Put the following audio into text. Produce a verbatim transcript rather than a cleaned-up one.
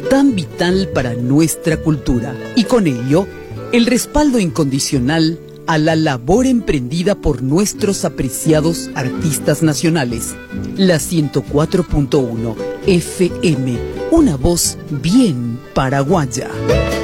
tan vital para nuestra cultura. Y con ello, el respaldo incondicional a la labor emprendida por nuestros apreciados artistas nacionales. La ciento cuatro punto uno F M, una voz bien paraguaya.